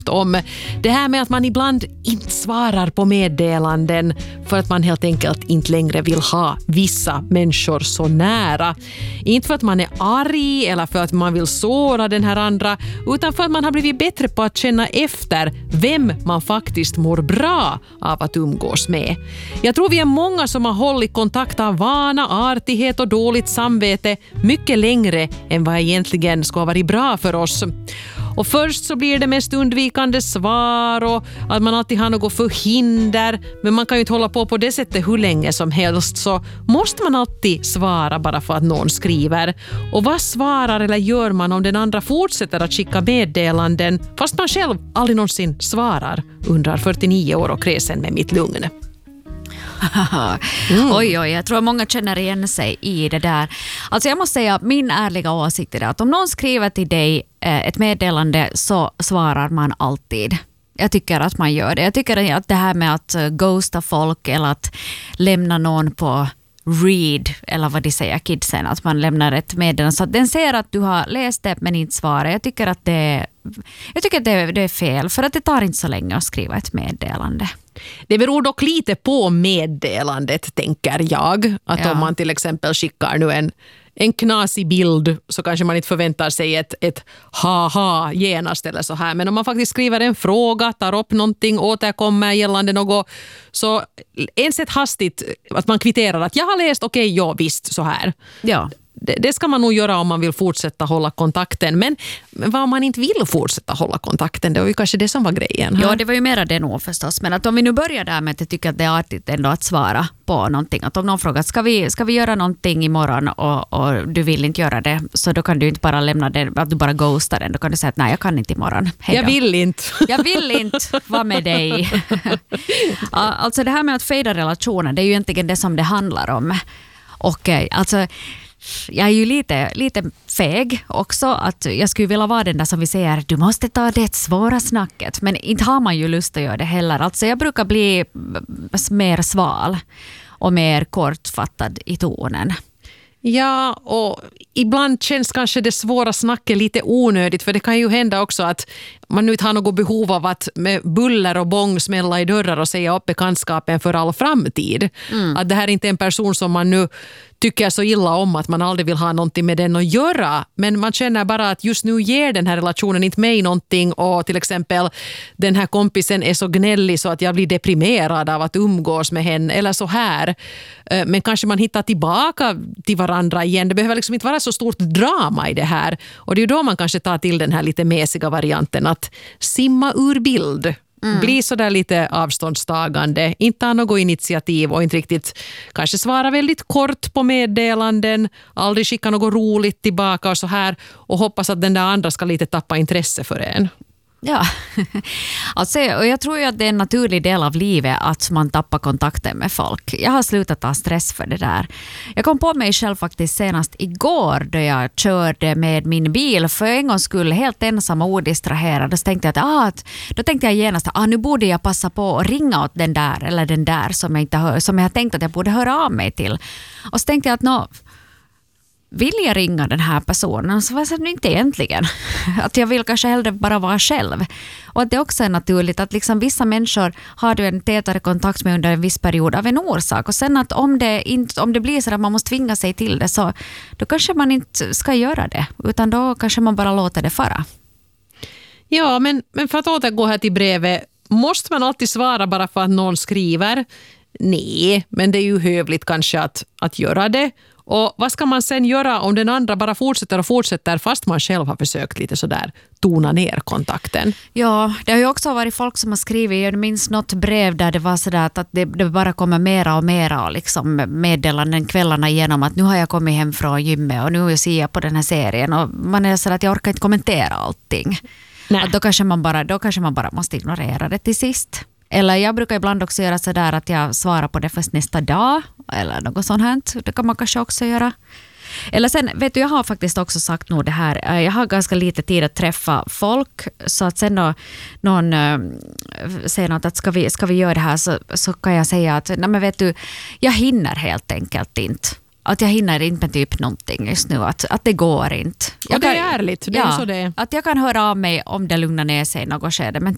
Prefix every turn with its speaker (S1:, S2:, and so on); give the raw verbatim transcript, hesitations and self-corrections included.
S1: om det här med att man ibland inte svarar på meddelanden för att man helt enkelt inte längre vill ha vissa människor så nära. Inte för att man är arg eller för att man vill såra den här andra, utan för att man har blivit bättre på att känna efter vem man faktiskt mår bra av att umgås med. Jag tror vi är många som har hållit kontakt av vana, artighet och dåligt samvete mycket längre än vad egentligen ska vara bra för oss. Och först så blir det mest undvikande svar och att man alltid har något förhinder, men man kan ju inte hålla på på det sättet hur länge som helst, så måste man alltid svara bara för att någon skriver. Och vad svarar eller gör man om den andra fortsätter att skicka meddelanden fast man själv aldrig någonsin svarar, undrar fyrtionio år och kräsen med mitt lugn.
S2: Mm. Oj, oj, jag tror att många känner igen sig i det där. Alltså jag måste säga, min ärliga åsikt är att om någon skriver till dig eh, ett meddelande så svarar man alltid. Jag tycker att man gör det. Jag tycker att det här med att ghosta folk eller att lämna någon på read, eller vad de säger kidsen, att man lämnar ett meddelande så att den ser att du har läst det men inte svarar. Jag tycker att det, jag tycker att det, det är fel, för att det tar inte så länge att skriva ett meddelande.
S1: Det beror dock lite på meddelandet, tänker jag. Att ja. Om man till exempel skickar nu en, en knasig bild så kanske man inte förväntar sig ett, ett haha genast eller så här. Men om man faktiskt skriver en fråga, tar upp någonting, återkommer gällande något, så ens ett hastigt att man kvitterar att jag har läst, okej, okay, ja visst, så här.
S2: Ja.
S1: Det, det ska man nog göra om man vill fortsätta hålla kontakten. Men, men vad om man inte vill fortsätta hålla kontakten, det var ju kanske det som var grejen. Här.
S2: Ja, det var ju mera det nog förstås. Men att om vi nu börjar där med att jag tycker att det är artigt ändå att svara på någonting. Att om någon frågar, ska vi, ska vi göra någonting imorgon och, och du vill inte göra det, så då kan du inte bara lämna det, att du bara ghostar den. Då kan du säga att nej, jag kan inte imorgon.
S1: Jag vill inte.
S2: Jag vill inte vara med dig. Alltså det här med att fejda relationer, det är ju egentligen det som det handlar om. Och alltså... Jag är ju lite, lite feg också, att jag skulle vilja vara den där som vi säger, du måste ta det svåra snacket, men inte har man ju lust att göra det heller. Alltså jag brukar bli mer sval och mer kortfattad i tonen.
S1: Ja, och ibland känns kanske det svåra snacket lite onödigt, för det kan ju hända också att man nu inte har något behov av att med buller och bång smälla i dörrar och säga upp bekantskapen för all framtid. Mm. Att det här är inte en person som man nu tycker så illa om att man aldrig vill ha någonting med den att göra. Men man känner bara att just nu ger den här relationen inte mig någonting, och till exempel den här kompisen är så gnällig så att jag blir deprimerad av att umgås med henne eller så här. Men kanske man hittar tillbaka till varandra igen. Det behöver liksom inte vara så stort drama i det här. Och det är ju då man kanske tar till den här lite mäsiga varianten att simma ur bild. Mm. Bli så där lite avståndstagande, inte ha något initiativ och inte riktigt kanske svara väldigt kort på meddelanden, aldrig skicka något roligt tillbaka och så här, och hoppas att den där andra ska lite tappa intresse för en.
S2: Ja, alltså, och jag tror ju att det är en naturlig del av livet att man tappar kontakten med folk. Jag har slutat ta stress för det där. Jag kom på mig själv faktiskt senast igår då jag körde med min bil för en gång skulle helt ensam och odistraherad. Då tänkte jag, att, ah, att, då tänkte jag genast att ah, nu borde jag passa på att ringa åt den där eller den där som jag, inte hör, som jag tänkte att jag borde höra av mig till. Och så tänkte jag att nå... vill jag ringa den här personen, så var det inte egentligen. Att jag vill kanske hellre bara vara själv. Och att det också är naturligt att liksom vissa människor har du en tätare kontakt med under en viss period av en orsak. Och sen att om det, inte, om det blir så att man måste tvinga sig till det, så då kanske man inte ska göra det. Utan då kanske man bara låter det fara.
S1: Ja, men, men för att återgå här till brevet, måste man alltid svara bara för att någon skriver? Nej, men det är ju hövligt kanske att, att göra det. Och vad ska man sen göra om den andra bara fortsätter och fortsätter fast man själv har försökt lite sådär tona ner kontakten?
S2: Ja, det har ju också varit folk som har skrivit, jag minns något brev där det var sådär att det, det bara kommer mera och mera och liksom meddelanden kvällarna igenom att nu har jag kommit hem från gymmet och nu ser jag på den här serien, och man är sådär att jag orkar inte kommentera allting. Att då, kanske man bara, då kanske man bara måste ignorera det till sist. Eller jag brukar ibland också göra så där att jag svarar på det först nästa dag. Eller något sånt här. Det kan man kanske också göra. Eller sen, vet du, jag har faktiskt också sagt nog det här. Jag har ganska lite tid att träffa folk. Så att sen då någon äh, säger något att ska vi, ska vi göra det här, så, så kan jag säga att nej men vet du, jag hinner helt enkelt inte. Att jag hinner inte med typ någonting just nu. Att, att det går inte. Jag
S1: och det
S2: kan,
S1: är ärligt. Det
S2: ja,
S1: är så det är.
S2: Att jag kan höra av mig om det lugnar ner sig i något skede. Men